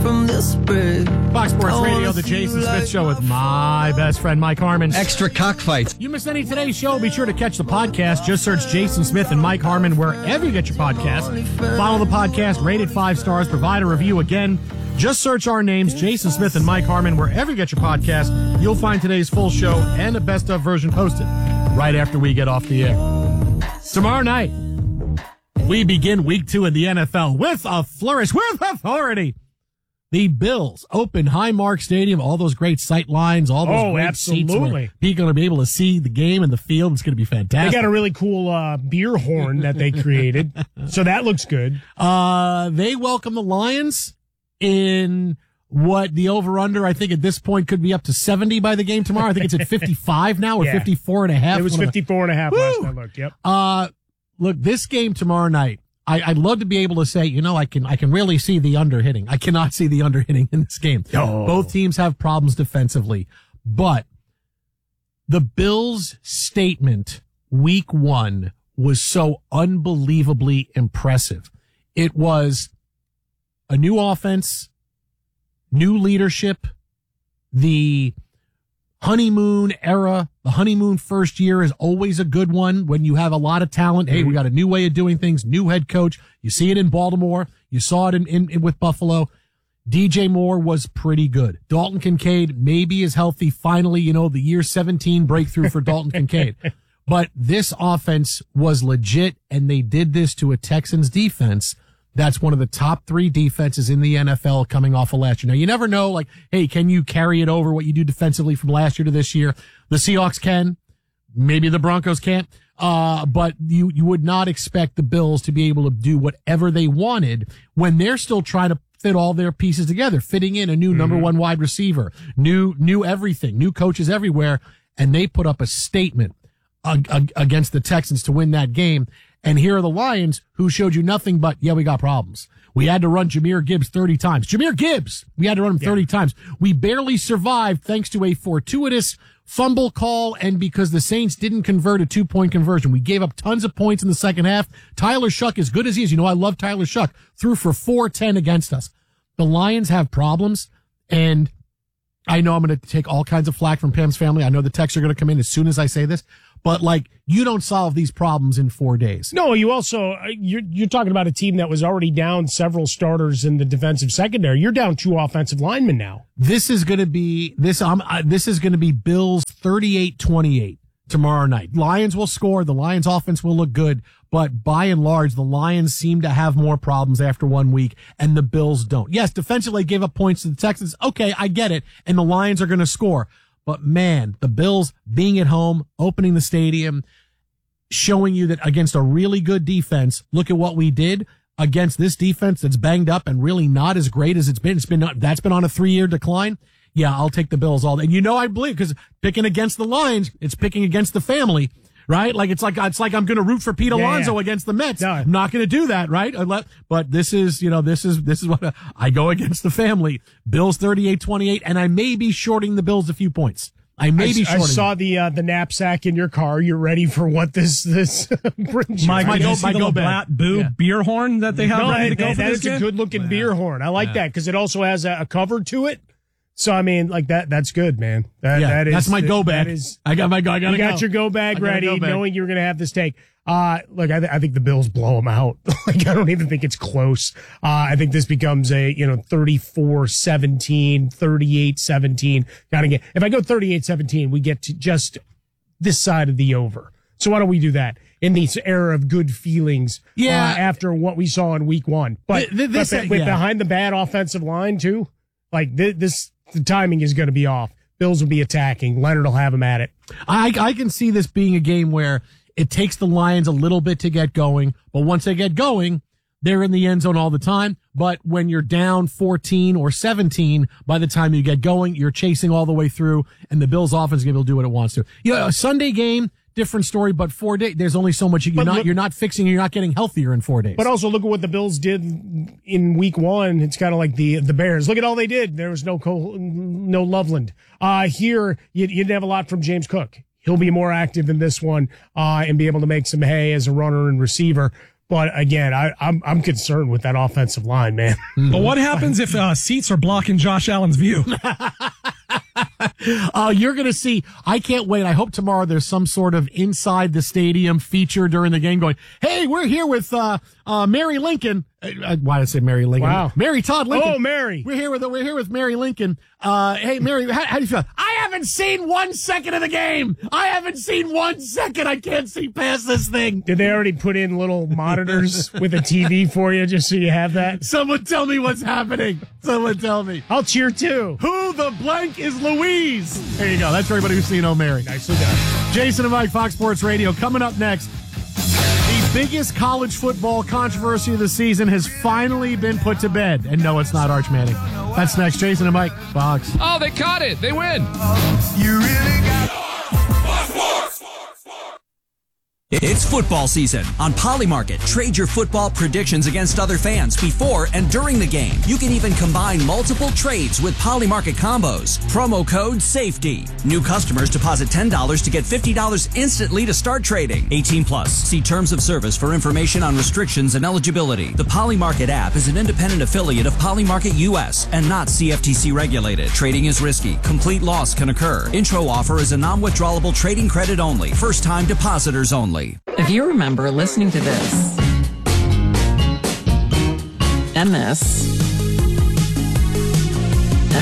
from this bridge. Fox Sports Radio, the Jason Smith Show with my best friend, Mike Harmon. Extra cockfights. You missed any today's show? Be sure to catch the podcast. Just search Jason Smith and Mike Harmon wherever you get your podcast. Follow the podcast, rate it 5 stars, provide a review. Again, just search our names, Jason Smith and Mike Harmon, wherever you get your podcast. You'll find today's full show and a best of version posted right after we get off the air. Tomorrow night, we begin week 2 in the NFL with a flourish, with authority. The Bills open Highmark Stadium, all those great sight lines, all those great seats where people are going to be able to see the game in the field. It's going to be fantastic. They got a really cool beer horn that they created, so that looks good. They welcome the Lions in what the over-under, I think at this point, could be up to 70 by the game tomorrow. I think it's at 55 now, or 54 and a half. It was 54 and a half last I looked, yep. Look, this game tomorrow night, I'd love to be able to say, I can really see the under hitting. I cannot see the under hitting in this game. Oh. Both teams have problems defensively, but the Bills' statement week 1 was so unbelievably impressive. It was a new offense, new leadership, the honeymoon era. The honeymoon first year is always a good one when you have a lot of talent. Hey, we got a new way of doing things, new head coach. You see it in Baltimore. You saw it in with Buffalo. DJ Moore was pretty good. Dalton Kincaid maybe is healthy. Finally, the year 17 breakthrough for Dalton Kincaid. But this offense was legit, and they did this to a Texans defense that's one of the top 3 defenses in the NFL coming off of last year. Now, you never know, hey, can you carry it over what you do defensively from last year to this year? The Seahawks can. Maybe the Broncos can't. But you would not expect the Bills to be able to do whatever they wanted when they're still trying to fit all their pieces together, fitting in a new number 1 wide receiver, new everything, new coaches everywhere. And they put up a statement against the Texans to win that game. And here are the Lions, who showed you nothing but, we got problems. We had to run Jahmyr Gibbs 30 times. Jahmyr Gibbs! We had to run him 30 times. We barely survived thanks to a fortuitous fumble call and because the Saints didn't convert a 2-point conversion. We gave up tons of points in the second half. Tyler Shuck, as good as he is, I love Tyler Shuck, threw for 410 against us. The Lions have problems, and I know I'm going to take all kinds of flack from Pam's family. I know the texts are going to come in as soon as I say this. But you don't solve these problems in 4 days. No, you also, you're talking about a team that was already down several starters in the defensive secondary. You're down 2 offensive linemen now. This is going to be, this is going to be Bills 38-28 tomorrow night. Lions will score. The Lions offense will look good. But by and large, the Lions seem to have more problems after 1 week, and the Bills don't. Yes, defensively gave up points to the Texans. Okay, I get it. And the Lions are going to score. But man, the Bills being at home, opening the stadium, showing you that against a really good defense, look at what we did against this defense that's banged up and really not as great as it's been. That's been on a 3-year decline. Yeah, I'll take the Bills all day. And I believe, because picking against the Lions, it's picking against the family, right? It's like I'm going to root for Pete Alonso against the Mets. No. I'm not going to do that, right? But this is what I go against the family. Bills 38-28, and I may be shorting the Bills a few points. I saw the knapsack in your car. You're ready for what this brings. Beer horn that they have ready to go for that this is a good looking beer horn. I like that because it also has a cover to it. So I mean, that's good, man. That's my go bag. I got your go bag ready, knowing you're going to have this take. Look, I think the Bills blow them out. I don't even think it's close. I think this becomes a 34-17, 38-17 kind of game. If I go 38-17, we get to just this side of the over. So why don't we do that in this era of good feelings? After what we saw in week 1, but behind the bad offensive line too, the timing is going to be off. Bills will be attacking. Leonard will have them at it. I can see this being a game where it takes the Lions a little bit to get going, but once they get going, they're in the end zone all the time. But when you're down 14 or 17, by the time you get going, you're chasing all the way through, and the Bills offense is going to be able to do what it wants to. A Sunday game, different story, but 4 days, there's only so much you're not fixing, you're not getting healthier in 4 days. But also look at what the Bills did in week 1. It's kind of like the Bears. Look at all they did. There was no Loveland. Here, you didn't have a lot from James Cook. He'll be more active in this one, and be able to make some hay as a runner and receiver. But again, I'm concerned with that offensive line, man. But what happens if seats are blocking Josh Allen's view? You're going to see, I can't wait. I hope tomorrow there's some sort of inside the stadium feature during the game going, hey, we're here with Mary Lincoln. Why did I say Mary Lincoln? Wow. Mary Todd Lincoln. Oh, Mary. We're here with Mary Lincoln. Hey, Mary, how do you feel? I haven't seen 1 second of the game. I haven't seen 1 second. I can't see past this thing. Did they already put in little monitors with a TV for you just so you have that? Someone tell me what's happening. Someone tell me. I'll cheer too. Who the blank is Louise? There you go. That's for everybody who's seen Oh Mary. Nicely done. Jason and Mike, Fox Sports Radio. Coming up next, the biggest college football controversy of the season has finally been put to bed. And no, it's not Arch Manning. That's next. Jason and Mike, Fox. Oh, they caught it. They win. You really got It's football season. On Polymarket, trade your football predictions against other fans before and during the game. You can even combine multiple trades with Polymarket combos. Promo code SAFETY. New customers deposit $10 to get $50 instantly to start trading. 18 plus. See terms of service for information on restrictions and eligibility. The Polymarket app is an independent affiliate of Polymarket US and not CFTC regulated. Trading is risky. Complete loss can occur. Intro offer is a non-withdrawable trading credit only. First time depositors only. If you remember listening to this, and this, and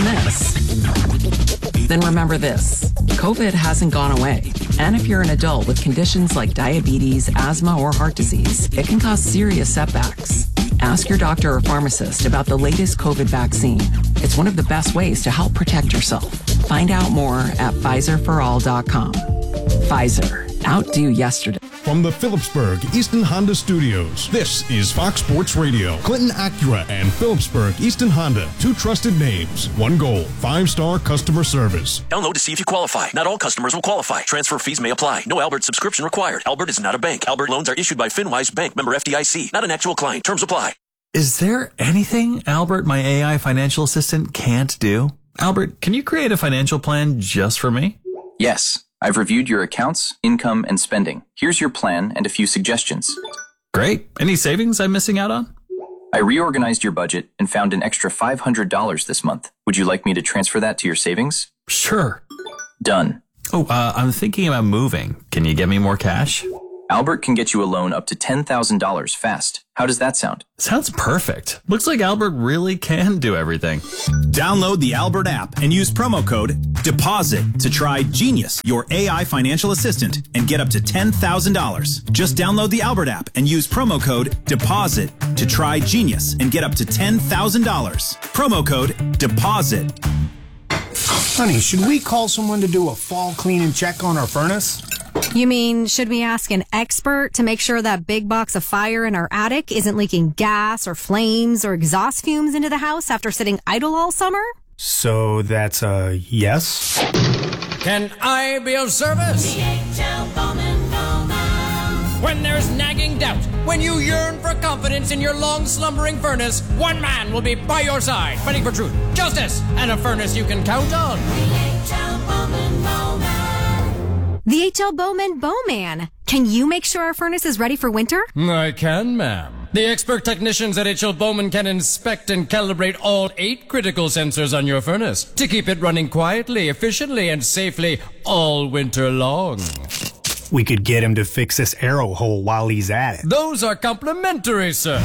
this, then remember this. COVID hasn't gone away. And if you're an adult with conditions like diabetes, asthma, or heart disease, it can cause serious setbacks. Ask your doctor or pharmacist about the latest COVID vaccine. It's one of the best ways to help protect yourself. Find out more at PfizerForAll.com. Pfizer. Outdo yesterday. From the Phillipsburg Easton Honda Studios, this is Fox Sports Radio. Clinton Acura and Phillipsburg Easton Honda, two trusted names, one goal, 5-star customer service. Download to see if you qualify. Not all customers will qualify. Transfer fees may apply. No Albert subscription required. Albert is not a bank. Albert loans are issued by FinWise Bank, member FDIC. Not an actual client. Terms apply. Is there anything Albert, my AI financial assistant, can't do? Albert, can you create a financial plan just for me? Yes. I've reviewed your accounts, income, and spending. Here's your plan and a few suggestions. Great. Any savings I'm missing out on? I reorganized your budget and found an extra $500 this month. Would you like me to transfer that to your savings? Sure. Done. Oh, I'm thinking about moving. Can you get me more cash? Albert can get you a loan up to $10,000 fast. How does that sound? Sounds perfect. Looks like Albert really can do everything. Download the Albert app and use promo code DEPOSIT to try Genius, your AI financial assistant, and get up to $10,000. Just download the Albert app and use promo code DEPOSIT to try Genius and get up to $10,000. Promo code DEPOSIT. Honey, should we call someone to do a fall clean and check on our furnace? You mean, should we ask an expert to make sure that big box of fire in our attic isn't leaking gas or flames or exhaust fumes into the house after sitting idle all summer? So that's a yes? Can I be of service? DHL Bowman. When there's nagging doubt, when you yearn for confidence in your long slumbering furnace, one man will be by your side, fighting for truth, justice, and a furnace you can count on. DHL Bowman. The H.L. Bowman. Can you make sure our furnace is ready for winter? I can, ma'am. The expert technicians at H.L. Bowman can inspect and calibrate all 8 critical sensors on your furnace to keep it running quietly, efficiently, and safely all winter long. We could get him to fix this arrow hole while he's at it. Those are complimentary, sir.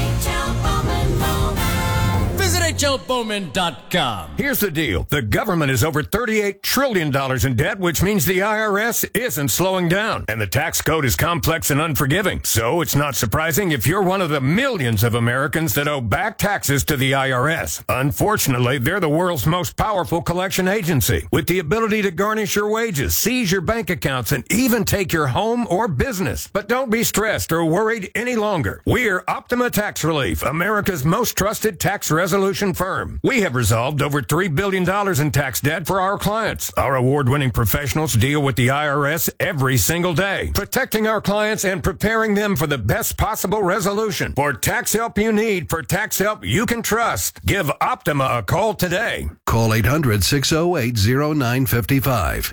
Visit HLBowman.com. Here's the deal. The government is over $38 trillion in debt, which means the IRS isn't slowing down. And the tax code is complex and unforgiving. So it's not surprising if you're one of the millions of Americans that owe back taxes to the IRS. Unfortunately, they're the world's most powerful collection agency, with the ability to garnish your wages, seize your bank accounts, and even take your home or business. But don't be stressed or worried any longer. We're Optima Tax Relief, America's most trusted tax resolution taxation firm. We have resolved over $3 billion in tax debt for our clients. Our award-winning professionals deal with the IRS every single day, protecting our clients and preparing them for the best possible resolution. For tax help you need, for tax help you can trust, give Optima a call today. Call 800-608-0955.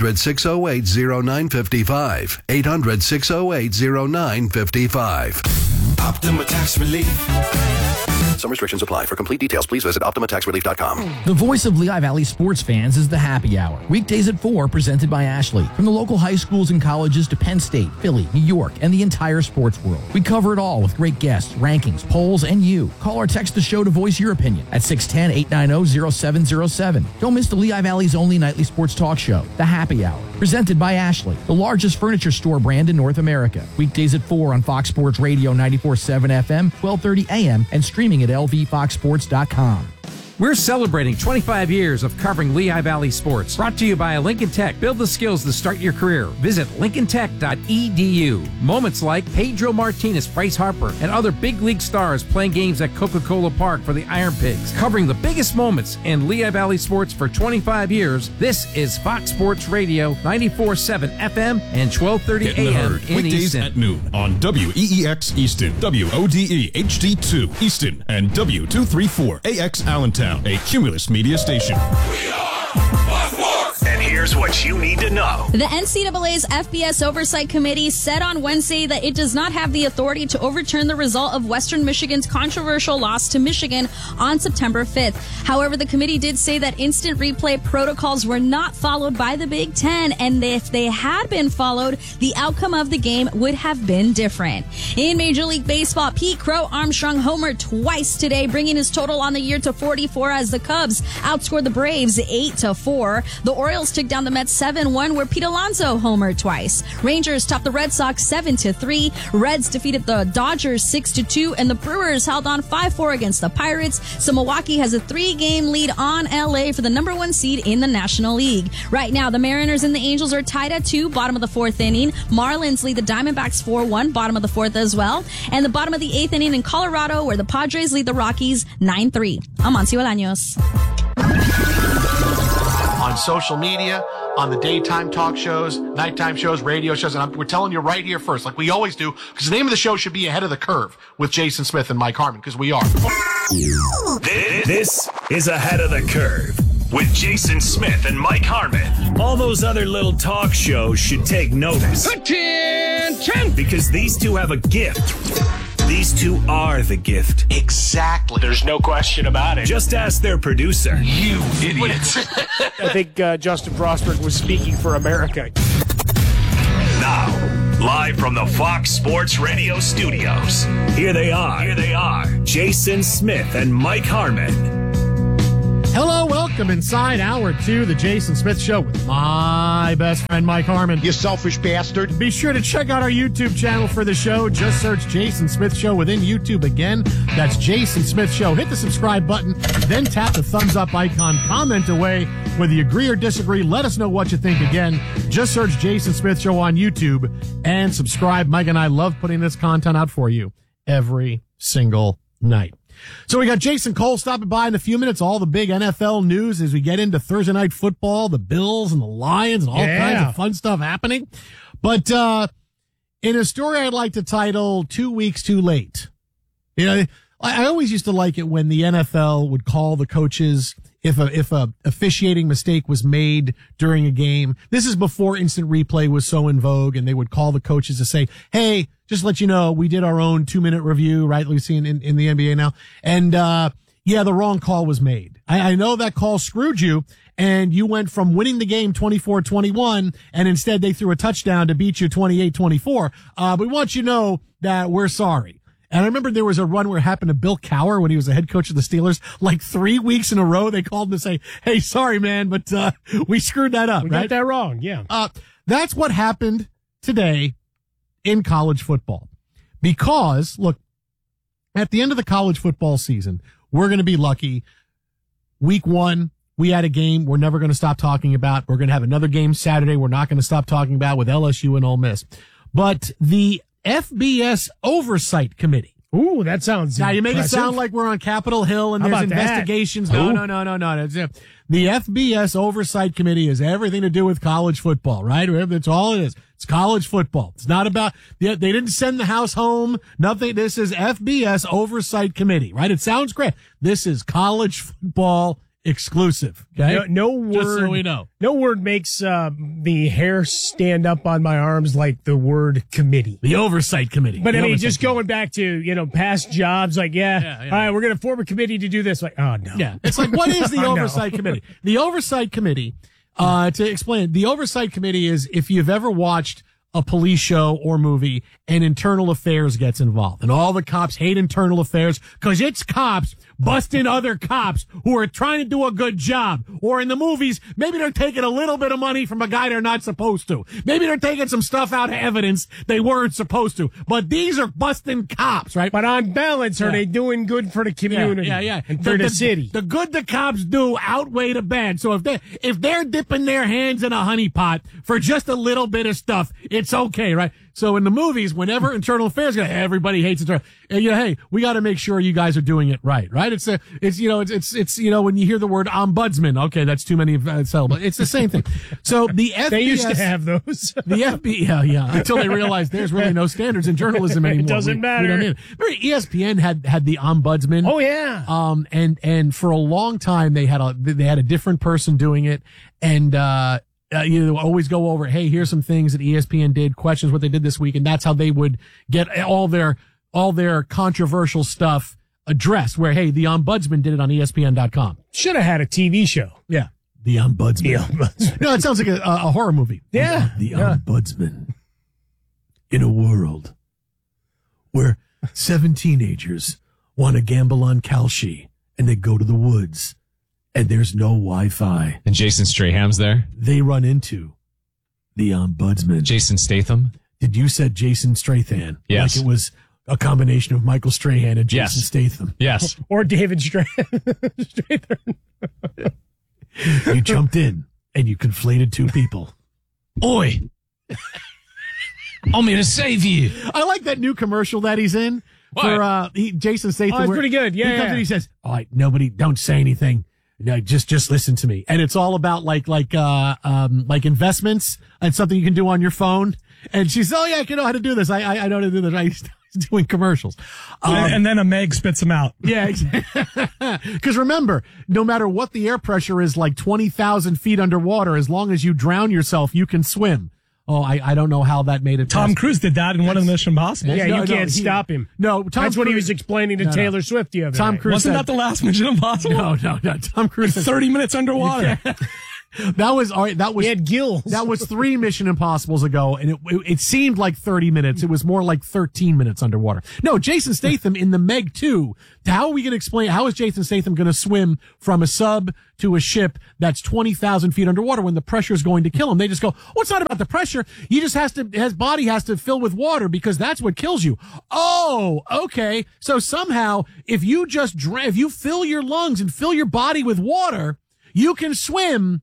800-608-0955. 800-608-0955. Optima Tax Relief. Some restrictions apply. For complete details, please visit OptimaTaxRelief.com. The voice of Lehigh Valley sports fans is the Happy Hour. Weekdays at 4, presented by Ashley. From the local high schools and colleges to Penn State, Philly, New York, and the entire sports world. We cover it all with great guests, rankings, polls, and you. Call or text the show to voice your opinion at 610-890-0707. Don't miss the Lehigh Valley's only nightly sports talk show, The Happy Hour. Presented by Ashley, the largest furniture store brand in North America. Weekdays at 4 on Fox Sports Radio 94.7 FM, 12:30 a.m., and streaming at lvfoxsports.com. We're celebrating 25 years of covering Lehigh Valley sports. Brought to you by Lincoln Tech. Build the skills to start your career. Visit lincolntech.edu. Moments like Pedro Martinez, Bryce Harper, and other big league stars playing games at Coca-Cola Park for the Iron Pigs. Covering the biggest moments in Lehigh Valley sports for 25 years, this is Fox Sports Radio 94.7 FM and 12:30 a.m. in Weekdays Easton. at noon on WEEX Easton, WODE HD2 Easton, and W234AX Allentown, a Cumulus media station. And here's what you need to know. The NCAA's FBS Oversight Committee said on Wednesday that it does not have the authority to overturn the result of Western Michigan's controversial loss to Michigan on September 5th. However, the committee did say that instant replay protocols were not followed by the Big Ten, and if they had been followed, the outcome of the game would have been different. In Major League Baseball, Pete Crow Armstrong homered twice today, bringing his total on the year to 44 as the Cubs outscored the Braves 8-4. The Orioles took down the Mets 7-1, where Pete Alonso homered twice. Rangers topped the Red Sox 7-3. Reds defeated the Dodgers 6-2, and the Brewers held on 5-4 against the Pirates. So Milwaukee has a 3-game lead on LA for the number 1 seed in the National League. Right now, the Mariners and the Angels are tied at 2, bottom of the 4th inning. Marlins lead the Diamondbacks 4-1, bottom of the 4th as well. And the bottom of the 8th inning in Colorado, where the Padres lead the Rockies 9-3. I'm Monty Bolaños. On social media, on the daytime talk shows, nighttime shows, radio shows, and we're telling you right here first, like we always do, because the name of the show should be Ahead of the Curve with Jason Smith and Mike Harmon, because we are. This is Ahead of the Curve with Jason Smith and Mike Harmon. All those other little talk shows should take notice. Attention! Because these two have a gift. These two are the gift. Exactly. There's no question about it. Just ask their producer. You idiots. I think Justin Frostberg was speaking for America. Now, live from the Fox Sports Radio studios, here they are, Jason Smith and Mike Harmon. Hello, welcome inside Hour 2, the Jason Smith Show with my best friend, Mike Harmon. You selfish bastard. Be sure to check out our YouTube channel for the show. Just search Jason Smith Show within YouTube. Again, that's Jason Smith Show. Hit the subscribe button, then tap the thumbs up icon. Comment away whether you agree or disagree. Let us know what you think. Again, just search Jason Smith Show on YouTube and subscribe. Mike and I love putting this content out for you every single night. So we got Jason Cole stopping by in a few minutes. All the big NFL news as we get into Thursday night football, the Bills and the Lions and all kinds of fun stuff happening. But in a story I'd like to title 2 weeks too late. You know, I always used to like it when the NFL would call the coaches if a officiating mistake was made during a game. This is before instant replay was so in vogue, and they would call the coaches to say, hey, just let you know, we did our own 2-minute review, right? We've seen in the NBA now. And, the wrong call was made. I know that call screwed you, and you went from winning the game 24-21, and instead they threw a touchdown to beat you 28-24. We want you to know that we're sorry. And I remember there was a run where it happened to Bill Cowher when he was the head coach of the Steelers. Like 3 weeks in a row, they called him to say, hey, sorry, man, but we screwed that up, We right? got that wrong, yeah. That's what happened today in college football. Because, look, at the end of the college football season, we're going to be lucky. Week 1, we had a game we're never going to stop talking about. We're going to have another game Saturday we're not going to stop talking about with LSU and Ole Miss. But the FBS Oversight Committee, Ooh, that sounds Now, you make impressive. it sound like we're on Capitol Hill and How there's about that? investigations. Who? No. The FBS Oversight Committee has everything to do with college football, right? That's all it is. It's college football. It's not about, they didn't send the House home. Nothing. This is FBS Oversight Committee, right? It sounds great. This is college football exclusive. Okay. No word. Just so we know. No word makes the hair stand up on my arms like the word committee. The Oversight Committee. But The I mean, Oversight just going back to, past jobs, like, all right, we're going to form a committee to do this. Like, oh, no. Yeah. It's like, what is the No. Oversight Committee? The Oversight Committee, to explain, the Oversight Committee is if you've ever watched a police show or movie and internal affairs gets involved and all the cops hate internal affairs because it's cops busting other cops who are trying to do a good job. Or in the movies, maybe they're taking a little bit of money from a guy they're not supposed to. Maybe they're taking some stuff out of evidence they weren't supposed to. But these are busting cops, right? But on balance, are they doing good for the community? Yeah. And for the city? The good the cops do outweigh the bad. So if they're dipping their hands in a honeypot for just a little bit of stuff, it's okay, right? So in the movies, whenever internal affairs go, everybody hates internal. And hey, we got to make sure you guys are doing it right? It's when you hear the word ombudsman, okay, that's too many syllables. It's the same thing. So the FBS, They used to have those. The FBI, until they realized there's really no standards in journalism anymore. It doesn't matter. We don't need it. Remember, ESPN had the ombudsman. Oh yeah. And for a long time they had a different person doing it, and you always go over, hey, here's some things that ESPN did, questions what they did this week, and that's how they would get all their controversial stuff addressed. Where, hey, the ombudsman did it on ESPN.com. Should have had a TV show. Yeah, the ombudsman. No, it sounds like a horror movie. Yeah, the ombudsman. In a world where 7 teenagers want to gamble on Kalshi and they go to the woods and there's no Wi-Fi. And Jason Straham's there. They run into the ombudsman. Statham. Did you said Jason Strahan? Yes. Like it was a combination of Michael Strahan and Jason Statham. Yes. Or David Strathern. You jumped in and you conflated two people. Oi! I'm here to save you. I like that new commercial that he's in for Jason Statham. Oh, it's pretty good. Yeah, he comes in and he says, "All right, nobody, don't say anything. No, just listen to me." And it's all about like investments and something you can do on your phone. And she says, "Oh yeah, I know how to do this. I know how to do this." He's doing commercials. And then a Meg spits them out. Yeah, because remember, no matter what the air pressure is, like 20,000 feet underwater, as long as you drown yourself, you can swim. Oh, I don't know how that made it. Tom Cruise did that in one of the Mission Impossible. Yeah, you can't stop him. No, that's what he was explaining to Taylor Swift the other Tom night. Cruise Wasn't that the last Mission Impossible? No. Tom Cruise 30 minutes underwater. That was all right. That was he had gills. That was 3 Mission Impossibles ago, and it seemed like 30 minutes. It was more like 13 minutes underwater. No, Jason Statham in the Meg 2. How are we going to explain? How is Jason Statham going to swim from a sub to a ship that's 20,000 feet underwater when the pressure is going to kill him? They just go, "Oh, it's not about the pressure. You just his body has to fill with water because that's what kills you." Oh, okay. So somehow, if you fill your lungs and fill your body with water, you can swim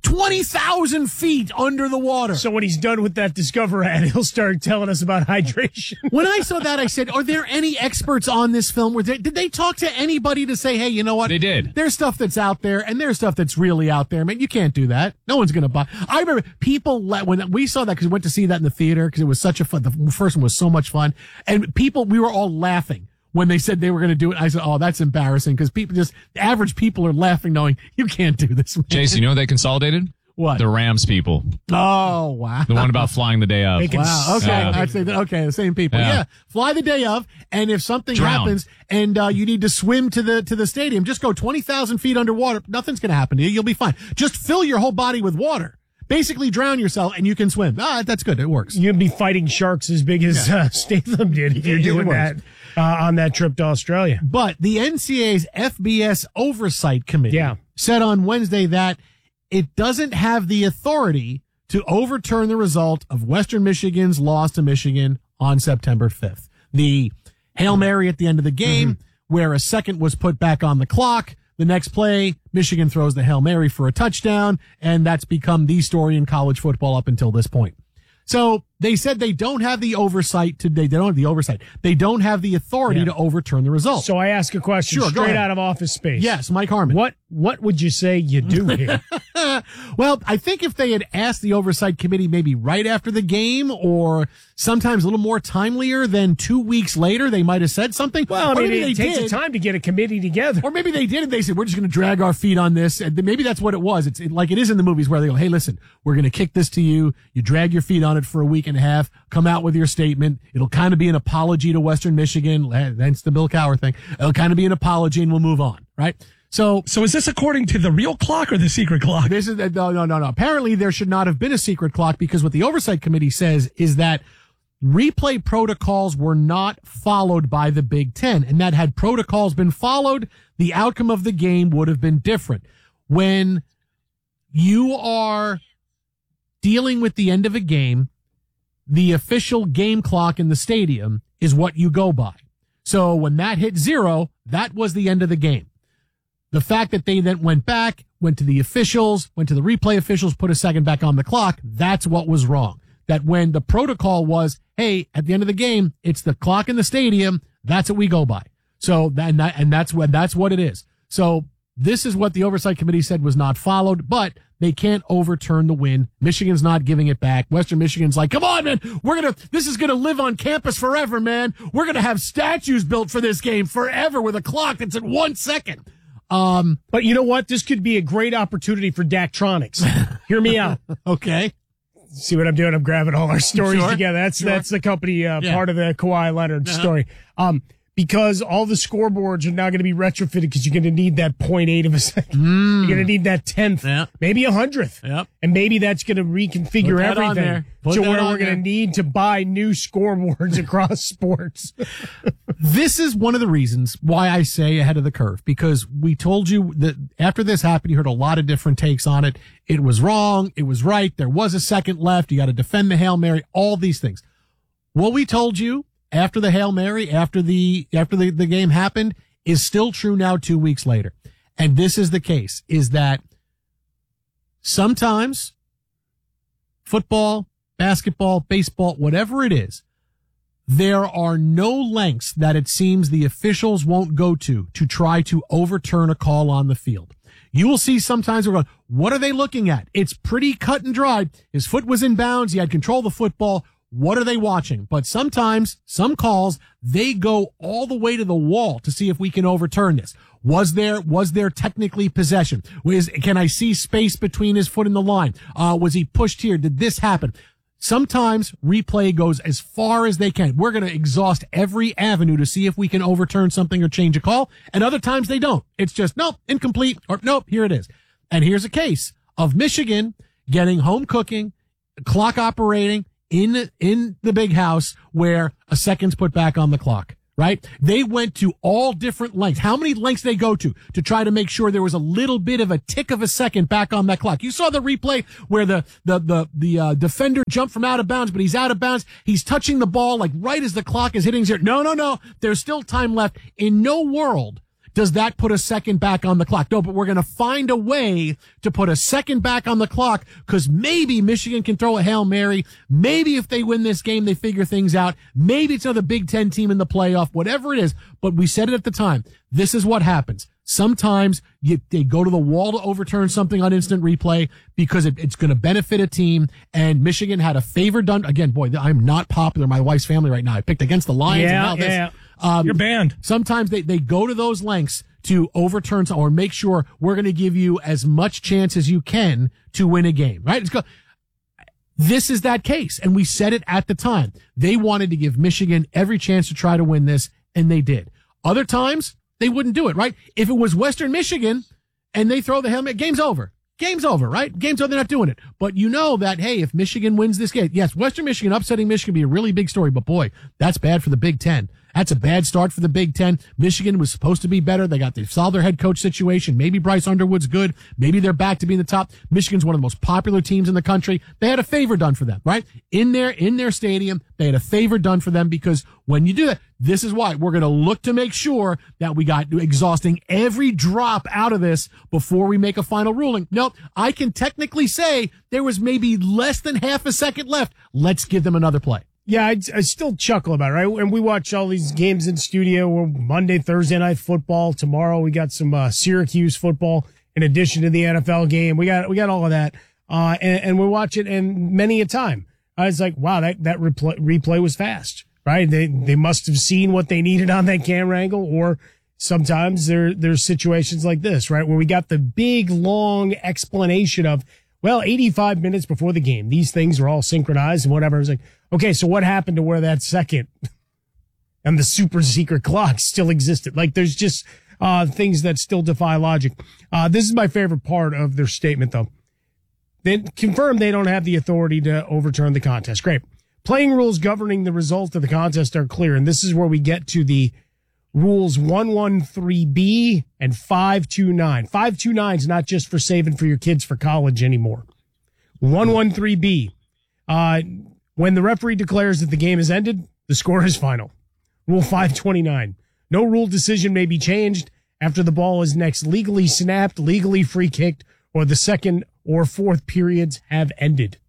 20,000 feet under the water. So when he's done with that Discover ad, he'll start telling us about hydration. When I saw that, I said, are there any experts on this film? Did they talk to anybody to say, hey, you know what? They did. There's stuff that's out there, and there's stuff that's really out there. Man, you can't do that. No one's going to buy. I remember people, when we saw that, because we went to see that in the theater, because it was such a fun, the first one was so much fun, and we were all laughing when they said they were going to do it. I said, oh, that's embarrassing, because average people are laughing knowing you can't do this, man. Jason, you know what they consolidated? What? The Rams people. Oh, wow. The one about flying the day of. Wow. Okay. I'd say that. Okay. The same people. Yeah. Fly the day of. And if something happens and you need to swim to the stadium, just go 20,000 feet underwater. Nothing's going to happen to you. You'll be fine. Just fill your whole body with water. Basically drown yourself and you can swim. That's good. It works. You'd be fighting sharks as big as Statham did if you're doing that on that trip to Australia. But the NCAA's FBS Oversight Committee said on Wednesday that it doesn't have the authority to overturn the result of Western Michigan's loss to Michigan on September 5th. The Hail Mary at the end of the game, where a second was put back on the clock. The next play, Michigan throws the Hail Mary for a touchdown, and that's become the story in college football up until this point. So They said they don't have the oversight today. They don't have the oversight. They don't have the authority to overturn the result. So I ask a question straight out of Office Space. Yes, Mike Harmon. What would you say you do here? Well, I think if they had asked the oversight committee maybe right after the game or sometimes a little more timelier than 2 weeks later, they might have said something. Well, I mean, it takes time to get a committee together. Or maybe they did and they said, we're just going to drag our feet on this. And maybe that's what it was. It's like it is in the movies where they go, hey, listen, we're going to kick this to you. You drag your feet on it for a week and a half, come out with your statement. It'll kind of be an apology to Western Michigan. That's the Bill Cowher thing. It'll kind of be an apology and we'll move on, right? So is this according to the real clock or the secret clock? This is no. Apparently there should not have been a secret clock because what the oversight committee says is that replay protocols were not followed by the Big Ten, and that had protocols been followed, the outcome of the game would have been different. When you are dealing with the end of a game, the official game clock in the stadium is what you go by. So when that hit 0, that was the end of the game. The fact that they then went back, went to the officials, went to the replay officials, put a second back on the clock, that's what was wrong. That when the protocol was, hey, at the end of the game, it's the clock in the stadium, that's what we go by. So that's what it is. So this is what the oversight committee said was not followed, but they can't overturn the win. Michigan's not giving it back. Western Michigan's like, come on, man, this is gonna live on campus forever, man. We're gonna have statues built for this game forever with a clock that's at 1 second. But you know what? This could be a great opportunity for Daktronics. Hear me out. Okay. See what I'm doing? I'm grabbing all our stories together. That's the company, part of the Kawhi Leonard story. Because all the scoreboards are now going to be retrofitted because you're going to need that 0.8 of a second. You're going to need that 10th, maybe 100th. Yep. And maybe that's going to reconfigure everything to where we're going to need to buy new scoreboards across sports. This is one of the reasons why I say ahead of the curve, because we told you that after this happened, you heard a lot of different takes on it. It was wrong. It was right. There was a second left. You got to defend the Hail Mary, all these things. What we told you after the Hail Mary, after the game happened, is still true now 2 weeks later. And this is the case, is that sometimes football, basketball, baseball, whatever it is, there are no lengths that it seems the officials won't go to try to overturn a call on the field. You will see sometimes we're going, what are they looking at? It's pretty cut and dried. His foot was in bounds. He had control of the football. What are they watching? But sometimes, some calls, they go all the way to the wall to see if we can overturn this. Was there technically possession? Can I see space between his foot and the line? Was he pushed here? Did this happen? Sometimes replay goes as far as they can. We're going to exhaust every avenue to see if we can overturn something or change a call. And other times they don't. It's just, nope, incomplete, or nope, here it is. And here's a case of Michigan getting home cooking, clock operating, in the big house where a second's put back on the clock, right? They went to all different lengths. How many lengths they go to try to make sure there was a little bit of a tick of a second back on that clock? You saw the replay where the defender jumped from out of bounds, but he's out of bounds. He's touching the ball like right as the clock is hitting zero. No. There's still time left. In no world does that put a second back on the clock. No, but we're going to find a way to put a second back on the clock because maybe Michigan can throw a Hail Mary. Maybe if they win this game, they figure things out. Maybe it's another Big Ten team in the playoff, whatever it is. But we said it at the time. This is what happens. Sometimes they go to the wall to overturn something on instant replay because it's going to benefit a team. And Michigan had a favor done. Again, boy, I'm not popular in my wife's family right now. I picked against the Lions. Yeah, and now this. You're banned. Sometimes they go to those lengths to overturn or make sure we're going to give you as much chance as you can to win a game, right? This is that case. And we said it at the time. They wanted to give Michigan every chance to try to win this, and they did. Other times, they wouldn't do it, right? If it was Western Michigan and they throw the helmet, game's over. Game's over, right? Game's over, they're not doing it. But you know that, hey, if Michigan wins this game, yes, Western Michigan upsetting Michigan would be a really big story, but boy, that's bad for the Big Ten. That's a bad start for the Big Ten. Michigan was supposed to be better. They've solved their head coach situation. Maybe Bryce Underwood's good. Maybe they're back to being the top. Michigan's one of the most popular teams in the country. They had a favor done for them, right? In their stadium, they had a favor done for them because when you do that, this is why we're going to look to make sure that we got exhausting every drop out of this before we make a final ruling. Nope. I can technically say there was maybe less than half a second left. Let's give them another play. Yeah, I still chuckle about it, right? And we watch all these games in studio. We're Monday, Thursday night football. Tomorrow we got some Syracuse football in addition to the NFL game. We got all of that, and we watch it. And many a time, I was like, wow, that replay was fast, right? They must have seen what they needed on that camera angle, or sometimes there's situations like this, right, where we got the big long explanation of, well, 85 minutes before the game, these things are all synchronized and whatever. I was like, okay, so what happened to where that second and the super secret clock still existed? Like, there's just things that still defy logic. This is my favorite part of their statement, though. They confirm they don't have the authority to overturn the contest. Great. Playing rules governing the result of the contest are clear, and this is where we get to the rules 113B and 529. 529 is not just for saving for your kids for college anymore. 113B. When the referee declares that the game has ended, the score is final. Rule 529. No rule decision may be changed after the ball is next legally snapped, legally free kicked, or the second or fourth periods have ended.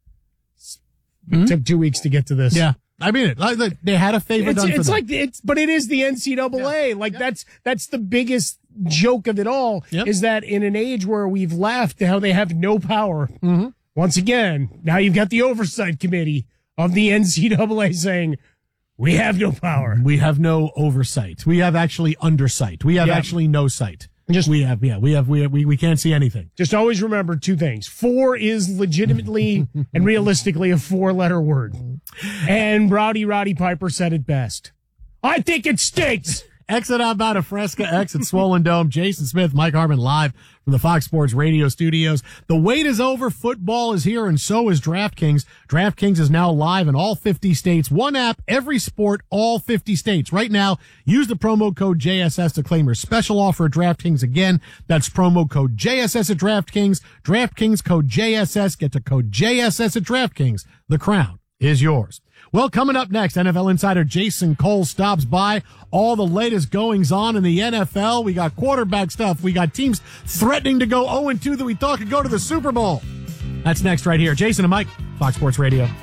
It took 2 weeks to get to this. Yeah. I mean, they had a favor done for them. But it is the NCAA. Yeah. Like, that's the biggest joke of it all, is that in an age where we've laughed how they have no power, once again, now you've got the oversight committee of the NCAA saying, we have no power. We have no oversight. We have actually undersight. We have actually no sight. We can't see anything. Just always remember two things. 4 is legitimately and realistically a 4-letter word. And Roddy Piper said it best. I think it stinks. Exit outbound of Fresca, exit Swollen Dome. Jason Smith, Mike Harmon live from the Fox Sports Radio studios. The wait is over. Football is here, and so is DraftKings. DraftKings is now live in all 50 states. One app, every sport, all 50 states. Right now, use the promo code JSS to claim your special offer at DraftKings. Again, that's promo code JSS at DraftKings. DraftKings code JSS. Get to code JSS at DraftKings. The crown is yours. Well, coming up next, NFL insider Jason Cole stops by. All the latest goings on in the NFL. We got quarterback stuff. We got teams threatening to go 0-2 that we thought could go to the Super Bowl. That's next right here. Jason and Mike, Fox Sports Radio.